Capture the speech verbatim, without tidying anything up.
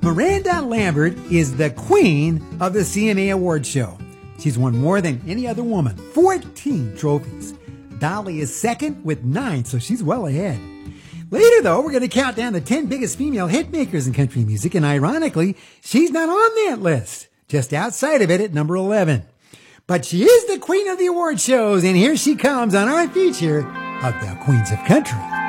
Miranda Lambert is the queen of the C M A Award Show. She's won more than any other woman, fourteen trophies. Dolly is second with nine, so she's well ahead. Later, though, we're going to count down the ten biggest female hitmakers in country music, and ironically, she's not on that list, just outside of it at number eleven. But she is the queen of the award shows, and here she comes on our feature of the Queens of Country.